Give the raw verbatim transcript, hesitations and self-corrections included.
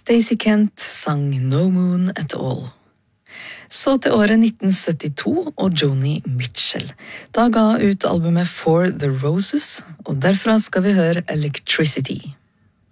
Stacey Kent sang No Moon at All. Så til året nitten syttito og Joni Mitchell. Da ga ut albumet For the Roses, og derfra skal vi høre Electricity.